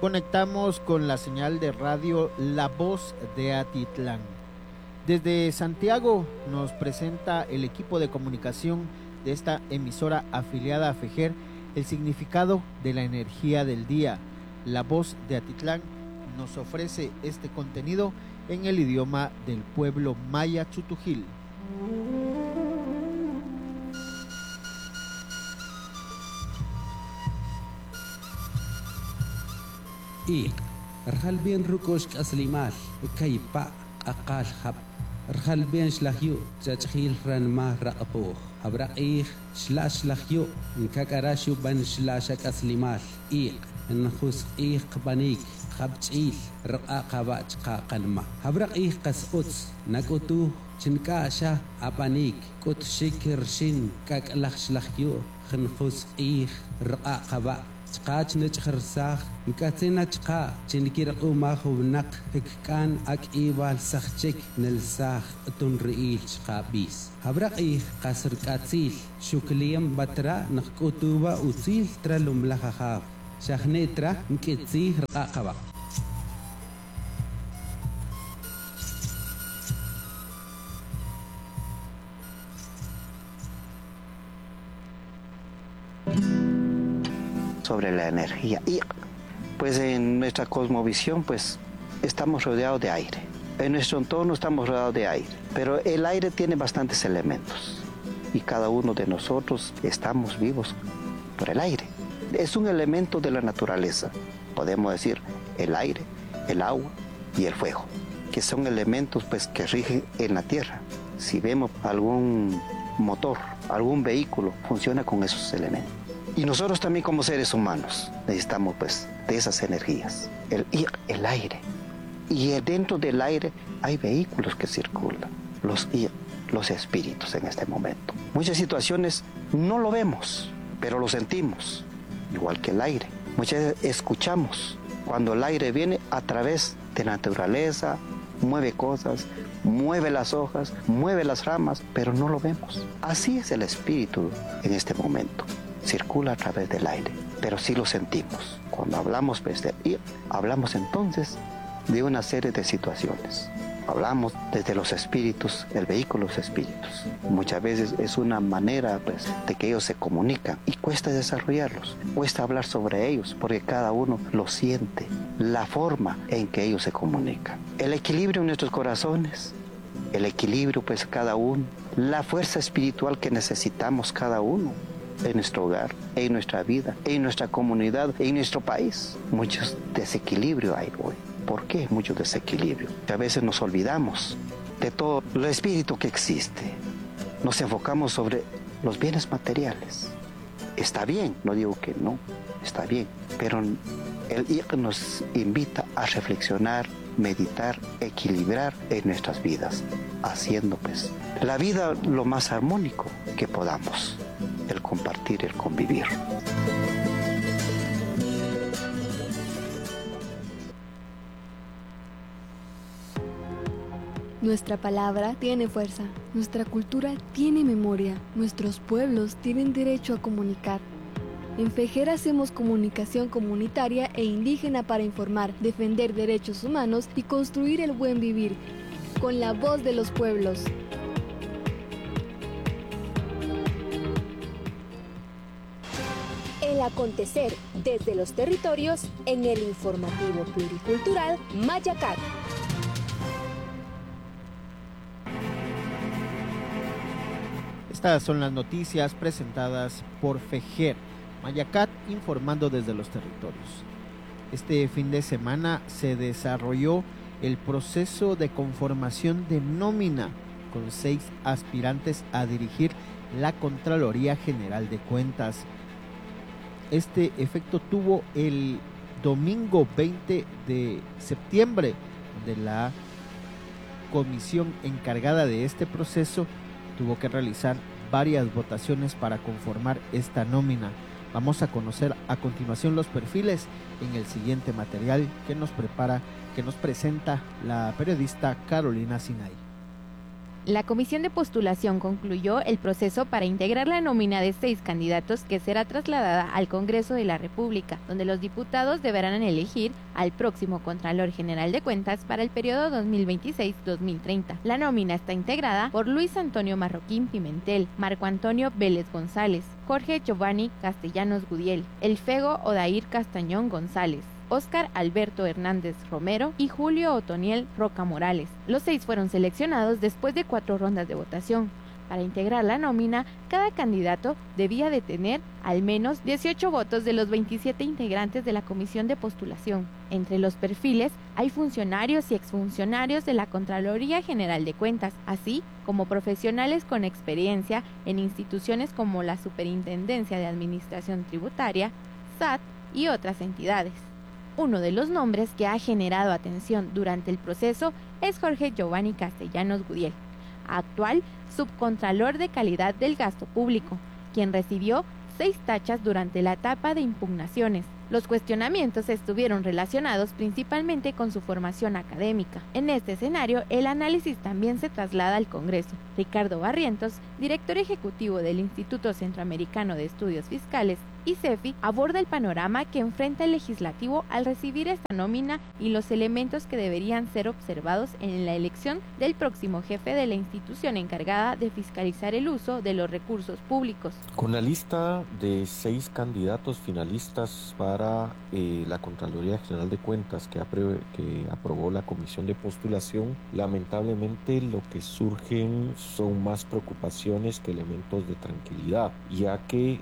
Conectamos con la señal de radio La Voz de Atitlán. Desde Santiago nos presenta el equipo de comunicación de esta emisora afiliada a FEJER el significado de la energía del día. La Voz de Atitlán nos ofrece este contenido en el idioma del pueblo maya Chutujil. Rhal bien rukosh aslimal kaypa aqal hab rhal bien shlahyu chachkhil ranma raqapo abraqih shlahyu kakarashu ban shlashak aslimal nkhus qabanik khabchil raqabach qaqalma abraqih qasuts nakutu chinkasha abanik kut shikir shin kaklakh shlahyu nkhus raqaba Chqach nechkharsakh mkatsena chqa chinkirquma hubnaq hekkan akibal sakhchik nelsakh tunriil chqabis habraqi qasrqatsil shukliyam batra naqkutuba usil tralumlahaha shahnetra mkitsi raqaba sobre la energía. Y pues en nuestra cosmovisión pues estamos rodeados de aire. En nuestro entorno estamos rodeados de aire. Pero el aire tiene bastantes elementos. Y cada uno de nosotros estamos vivos por el aire. Es un elemento de la naturaleza. Podemos decir el aire, el agua y el fuego. Que son elementos pues que rigen en la tierra. Si vemos algún motor, algún vehículo, funciona con esos elementos. Y nosotros también como seres humanos necesitamos pues de esas energías, el aire. Y dentro del aire hay vehículos que circulan, los espíritus en este momento. Muchas situaciones no lo vemos, pero lo sentimos, igual que el aire. Muchas veces escuchamos cuando el aire viene a través de la naturaleza, mueve cosas, mueve las hojas, mueve las ramas, pero no lo vemos. Así es el espíritu en este momento. Circula a través del aire, pero sí lo sentimos. Cuando hablamos de ir, hablamos entonces de una serie de situaciones. Hablamos desde los espíritus, el vehículo de los espíritus. Muchas veces es una manera pues, de que ellos se comunican y cuesta desarrollarlos, cuesta hablar sobre ellos porque cada uno lo siente, la forma en que ellos se comunican. El equilibrio en nuestros corazones, el equilibrio pues cada uno, la fuerza espiritual que necesitamos cada uno. En nuestro hogar, en nuestra vida, en nuestra comunidad, en nuestro país. Muchos desequilibrio hay hoy. ¿Por qué mucho desequilibrio? Que a veces nos olvidamos de todo el espíritu que existe. Nos enfocamos sobre los bienes materiales. Está bien, no digo que no, está bien. Pero el ir nos invita a reflexionar, meditar, equilibrar en nuestras vidas, haciendo pues la vida lo más armónico que podamos. El compartir, el convivir. Nuestra palabra tiene fuerza, nuestra cultura tiene memoria, nuestros pueblos tienen derecho a comunicar. En FEJER hacemos comunicación comunitaria e indígena para informar, defender derechos humanos y construir el buen vivir, con la voz de los pueblos. El acontecer desde los territorios en el informativo pluricultural Mayacat. Estas son las noticias presentadas por FEJER, Mayacat informando desde los territorios. Este fin de semana se desarrolló el proceso de conformación de nómina con 6 aspirantes a dirigir la Contraloría General de Cuentas. Este efecto tuvo el domingo 20 de septiembre, donde la comisión encargada de este proceso tuvo que realizar varias votaciones para conformar esta nómina. Vamos a conocer a continuación los perfiles en el siguiente material que nos presenta la periodista Carolina Sinay. La comisión de postulación concluyó el proceso para integrar la nómina de 6 candidatos que será trasladada al Congreso de la República, donde los diputados deberán elegir al próximo Contralor General de Cuentas para el periodo 2026-2030. La nómina está integrada por Luis Antonio Marroquín Pimentel, Marco Antonio Vélez González, Jorge Giovanni Castellanos Gudiel, Elfego Odair Castañón González, Óscar Alberto Hernández Romero y Julio Otoniel Roca Morales. Los 6 fueron seleccionados después de 4 rondas de votación. Para integrar la nómina, cada candidato debía de tener al menos 18 votos de los 27 integrantes de la comisión de postulación. Entre los perfiles hay funcionarios y exfuncionarios de la Contraloría General de Cuentas, así como profesionales con experiencia en instituciones como la Superintendencia de Administración Tributaria, SAT y otras entidades. Uno de los nombres que ha generado atención durante el proceso es Jorge Giovanni Castellanos Gudiel, actual subcontralor de calidad del gasto público, quien recibió 6 tachas durante la etapa de impugnaciones. Los cuestionamientos estuvieron relacionados principalmente con su formación académica. En este escenario, el análisis también se traslada al Congreso. Ricardo Barrientos, director ejecutivo del Instituto Centroamericano de Estudios Fiscales, ICEFI, aborda el panorama que enfrenta el legislativo al recibir esta nómina y los elementos que deberían ser observados en la elección del próximo jefe de la institución encargada de fiscalizar el uso de los recursos públicos. Con la lista de 6 candidatos finalistas para la Contraloría General de Cuentas que aprobó la Comisión de Postulación, lamentablemente lo que surgen son más preocupaciones que elementos de tranquilidad, ya que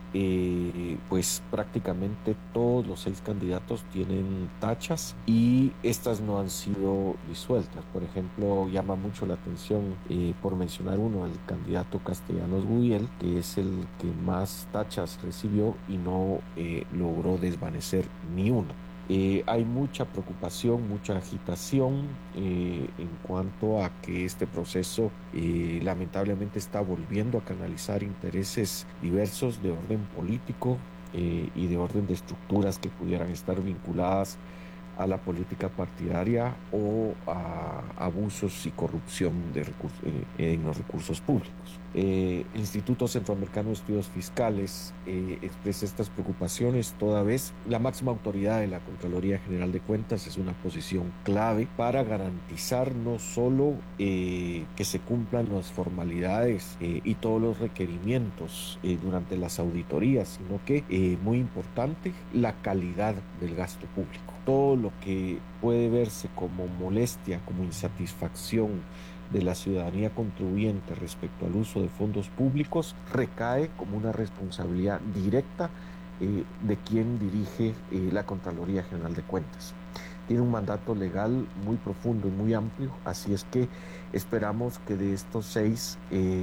pues prácticamente todos los 6 candidatos tienen tachas y estas no han sido disueltas. Por ejemplo, llama mucho la atención, por mencionar uno, el candidato Castellanos Gudiel, que es el que más tachas recibió y no logró desvanecer ni uno. Hay mucha preocupación, mucha agitación en cuanto a que este proceso lamentablemente está volviendo a canalizar intereses diversos de orden político y de orden de estructuras que pudieran estar vinculadas a la política partidaria o a abusos y corrupción en los recursos públicos. El Instituto Centroamericano de Estudios Fiscales expresa estas preocupaciones toda vez la máxima autoridad de la Contraloría General de Cuentas es una posición clave para garantizar no solo que se cumplan las formalidades y todos los requerimientos durante las auditorías, sino que, muy importante, la calidad del gasto público. Todo lo que puede verse como molestia, como insatisfacción de la ciudadanía contribuyente respecto al uso de fondos públicos recae como una responsabilidad directa de quien dirige la Contraloría General de Cuentas. Tiene un mandato legal muy profundo y muy amplio, así es que esperamos que de estos 6,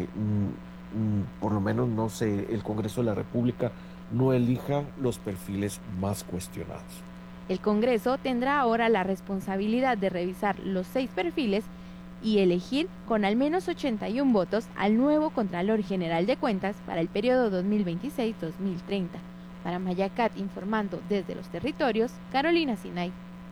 por lo menos el Congreso de la República no elija los perfiles más cuestionados. El Congreso tendrá ahora la responsabilidad de revisar los 6 perfiles y elegir con al menos 81 votos al nuevo Contralor General de Cuentas para el periodo 2026-2030. Para Mayacat, informando desde los territorios, Carolina Sinay.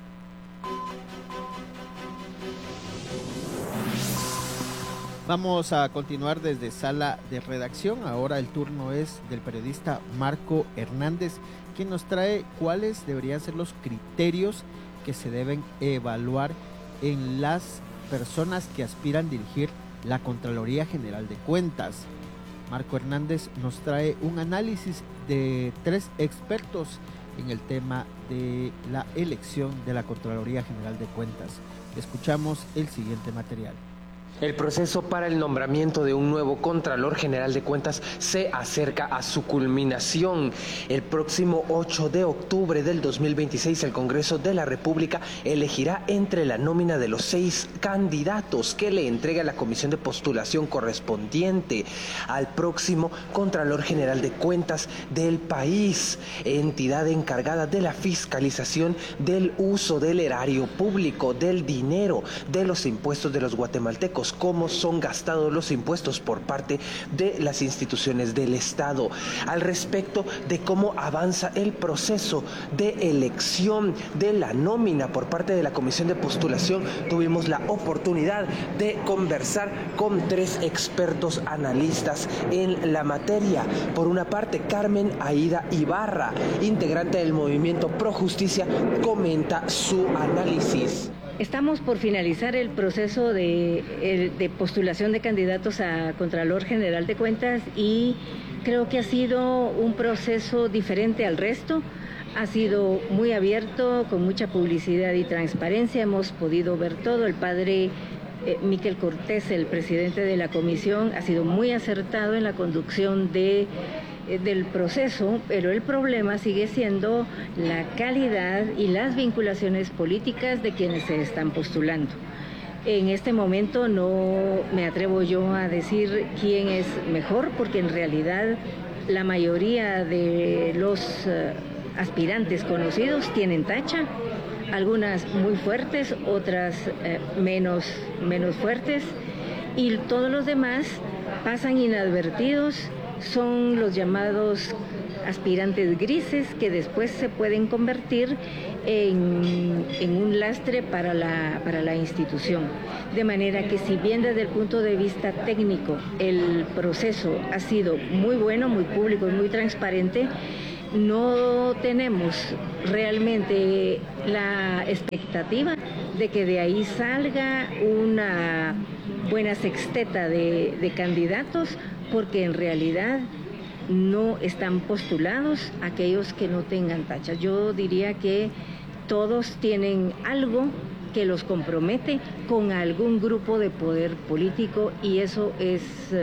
Vamos a continuar desde sala de redacción. Ahora el turno es del periodista Marco Hernández, quien nos trae cuáles deberían ser los criterios que se deben evaluar en las personas que aspiran a dirigir la Contraloría General de Cuentas. Marco Hernández nos trae un análisis de 3 expertos en el tema de la elección de la Contraloría General de Cuentas. Escuchamos el siguiente material. El proceso para el nombramiento de un nuevo Contralor General de Cuentas se acerca a su culminación. El próximo 8 de octubre del 2026, el Congreso de la República elegirá entre la nómina de los 6 candidatos que le entrega la comisión de postulación correspondiente al próximo Contralor General de Cuentas del país, entidad encargada de la fiscalización del uso del erario público, del dinero, de los impuestos de los guatemaltecos vemos cómo son gastados los impuestos por parte de las instituciones del Estado. Al respecto de cómo avanza el proceso de elección de la nómina por parte de la Comisión de Postulación, tuvimos la oportunidad de conversar con 3 expertos analistas en la materia. Por una parte, Carmen Aida Ibarra, integrante del movimiento Pro Justicia, comenta su análisis. Estamos por finalizar el proceso de postulación de candidatos a Contralor General de Cuentas y creo que ha sido un proceso diferente al resto. Ha sido muy abierto, con mucha publicidad y transparencia. Hemos podido ver todo. El padre Miquel Cortés, el presidente de la comisión, ha sido muy acertado en la conducción del proceso, pero el problema sigue siendo la calidad y las vinculaciones políticas de quienes se están postulando. En este momento no me atrevo yo a decir quién es mejor, porque en realidad la mayoría de los aspirantes conocidos tienen tacha, algunas muy fuertes, otras menos fuertes, y todos los demás pasan inadvertidos. Son los llamados aspirantes grises, que después se pueden convertir en un lastre para la institución. De manera que, si bien desde el punto de vista técnico el proceso ha sido muy bueno, muy público y muy transparente, no tenemos realmente la expectativa de que de ahí salga una buena sexteta de candidatos, porque en realidad no están postulados aquellos que no tengan tachas. Yo diría que todos tienen algo que los compromete con algún grupo de poder político, y eso es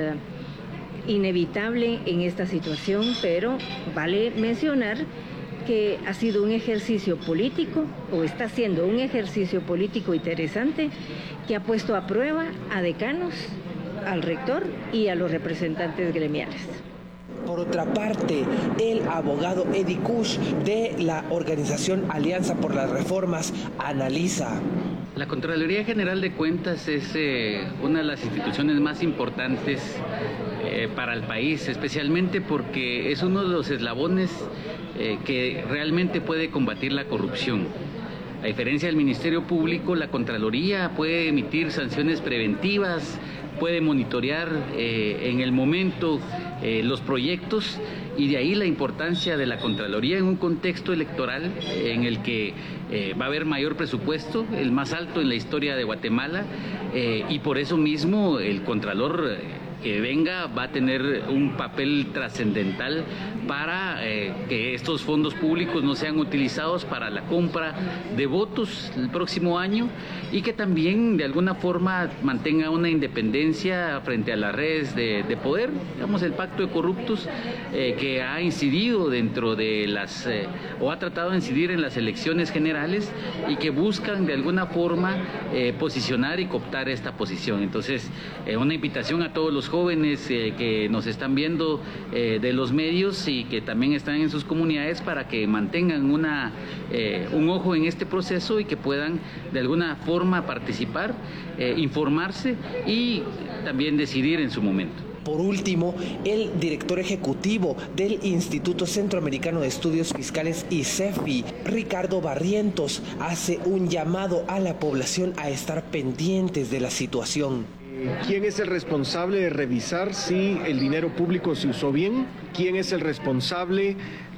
inevitable en esta situación, pero vale mencionar que ha sido un ejercicio político, o está siendo un ejercicio político interesante, que ha puesto a prueba a decanos, al rector y a los representantes gremiales. Por otra parte, el abogado Eddie Kush de la organización Alianza por las Reformas analiza. La Contraloría General de Cuentas es una de las instituciones más importantes para el país, especialmente porque es uno de los eslabones que realmente puede combatir la corrupción. A diferencia del Ministerio Público, la Contraloría puede emitir sanciones preventivas, puede monitorear en el momento los proyectos, y de ahí la importancia de la Contraloría en un contexto electoral en el que va a haber mayor presupuesto, el más alto en la historia de Guatemala, y por eso mismo el Contralor que venga va a tener un papel trascendental para que estos fondos públicos no sean utilizados para la compra de votos el próximo año, y que también de alguna forma mantenga una independencia frente a las redes de poder. Digamos, el pacto de corruptos que ha incidido dentro de o ha tratado de incidir en las elecciones generales, y que buscan de alguna forma posicionar y cooptar esta posición. Entonces, una invitación a todos los jóvenes que nos están viendo de los medios y que también están en sus comunidades, para que mantengan un ojo en este proceso y que puedan de alguna forma participar, informarse y también decidir en su momento. Por último, el director ejecutivo del Instituto Centroamericano de Estudios Fiscales, ICEFI, Ricardo Barrientos, hace un llamado a la población a estar pendientes de la situación. ¿Quién es el responsable de revisar si el dinero público se usó bien? ¿Quién es el responsable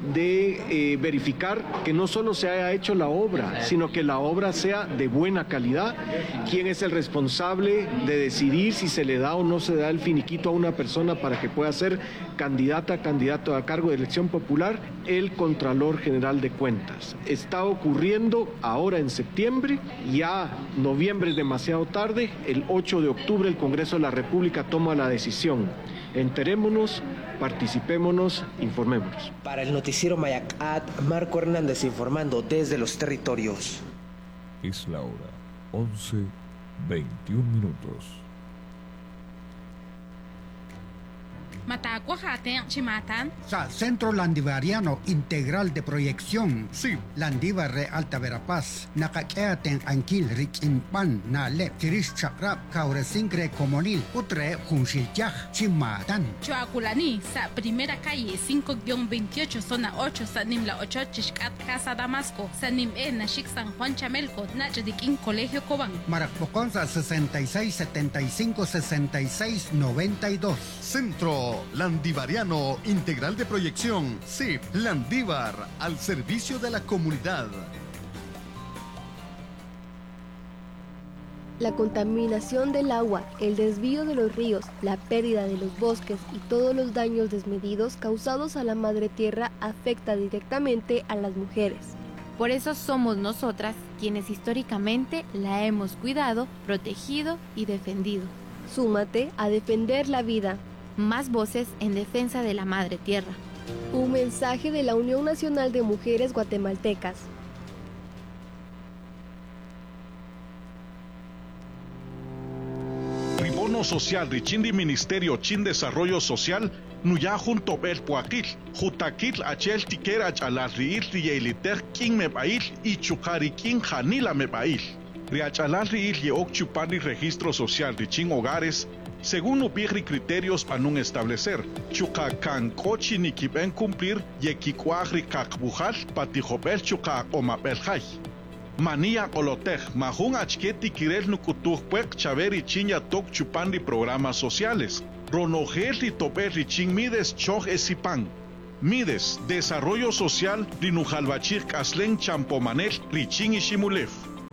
de verificar que no solo se haya hecho la obra, sino que la obra sea de buena calidad? ¿Quién es el responsable de decidir si se le da o no se da el finiquito a una persona para que pueda ser candidato a cargo de elección popular? El Contralor General de Cuentas. Está ocurriendo ahora en septiembre, ya noviembre es demasiado tarde. El 8 de octubre el Congreso de la República toma la decisión. Enterémonos, participémonos, informémonos. Para el noticiero Mayacat, Marco Hernández informando desde los territorios. Es la hora 11:21. Centro Landivariano Integral de Proyección. Sí. Landívar de Alta Verapaz. Nakakeaten Anquil Richimpan Nale Tiris Chakrap Kauresincre Comonil Utre Junshilchaj Chimatan. Choaculani, sa primera calle 5-28 zona 8 Sanimla 8 Chishkat Casa Damasco Sanim Nashik San Juan Chamelco Nachadikin Colegio Cobán. Marapoconza 66 75 66 92. Centro Landivariano Integral de Proyección, CIP Landívar, al servicio de la comunidad. La contaminación del agua, el desvío de los ríos, la pérdida de los bosques y todos los daños desmedidos causados a la madre tierra afecta directamente a las mujeres. Por eso somos nosotras quienes históricamente la hemos cuidado, protegido y defendido. Súmate a defender la vida. Más voces en defensa de la madre tierra. Un mensaje de la Unión Nacional de Mujeres Guatemaltecas. Tribuno Social de Chindi Ministerio Chin Desarrollo Social Nuya junto bel puakil, jutakil achel tikera chalarriil rieliter king mebail y chukari king janila mebail. Riachalarriil ye ok chupani registro social de chin hogares, según upigri criterios para no establecer. Chukakan kochi ni kiben cumplir ye kikuagri kakbujal patijobel chukak o mabelhay. Mania olotej, mahun achketi kirel nukutuj puek chaveri chinya tok chupandi programas sociales. Ronogel y topel chin mides choj esipan. Mides, desarrollo social rinujalbachir kaslen champomanel richin y shimulef.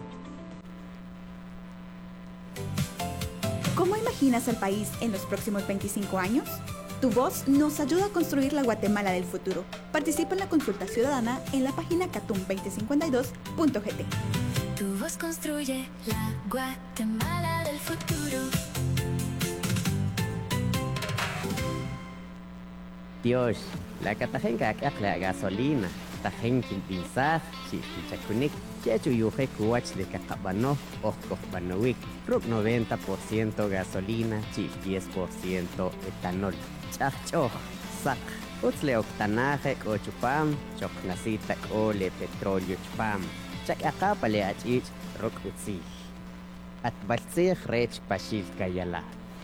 ¿Cómo imaginas el país en los próximos 25 años? Tu voz nos ayuda a construir la Guatemala del futuro. Participa en la consulta ciudadana en la página catum2052.gt. Tu voz construye la Guatemala del futuro. Dios, la catajenca la gasolina, tajenquin pinzaz, chichichacunik, chechu yuje kuach de cacabano, osco banowik, rup 90% gasolina, chip 10% etanol. Chachoj, sac, utzle octanaje o chupam, chocnacita ole petróleo chupam, chak acapale achich, rock utzi. Atbalzig rech pashil kayala.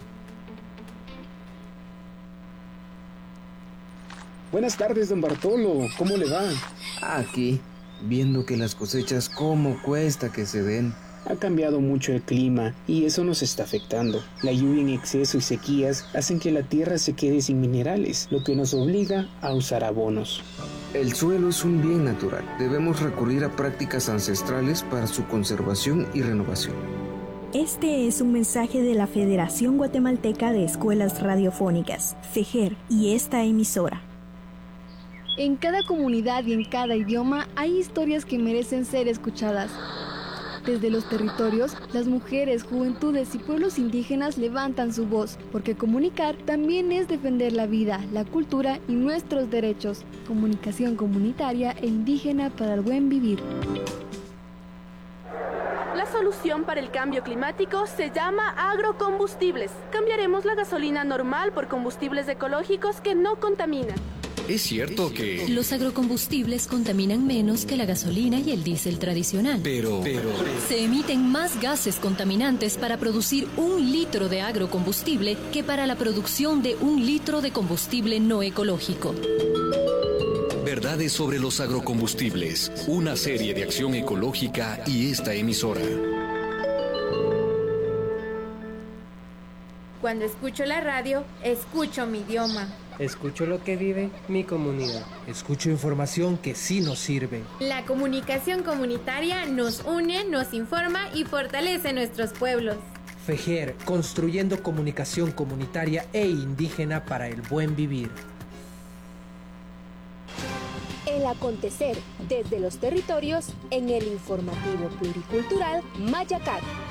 Buenas tardes, don Bartolo. ¿Cómo le va? Aquí, viendo que las cosechas cómo cuesta que se den. Ha cambiado mucho el clima y eso nos está afectando. La lluvia en exceso y sequías hacen que la tierra se quede sin minerales, lo que nos obliga a usar abonos. El suelo es un bien natural. Debemos recurrir a prácticas ancestrales para su conservación y renovación. Este es un mensaje de la Federación Guatemalteca de Escuelas Radiofónicas, FEJER, y esta emisora. En cada comunidad y en cada idioma hay historias que merecen ser escuchadas. Desde los territorios, las mujeres, juventudes y pueblos indígenas levantan su voz, porque comunicar también es defender la vida, la cultura y nuestros derechos. Comunicación comunitaria e indígena para el buen vivir. La solución para el cambio climático se llama agrocombustibles. Cambiaremos la gasolina normal por combustibles ecológicos que no contaminan. Es cierto que los agrocombustibles contaminan menos que la gasolina y el diésel tradicional. Pero se emiten más gases contaminantes para producir 1 litro de agrocombustible que para la producción de 1 litro de combustible no ecológico. Verdades sobre los agrocombustibles, una serie de acción ecológica y esta emisora. Cuando escucho la radio, escucho mi idioma. Escucho lo que vive mi comunidad. Escucho información que sí nos sirve. La comunicación comunitaria nos une, nos informa y fortalece nuestros pueblos. FEJER, construyendo comunicación comunitaria e indígena para el buen vivir. El acontecer desde los territorios en el informativo pluricultural Mayacat.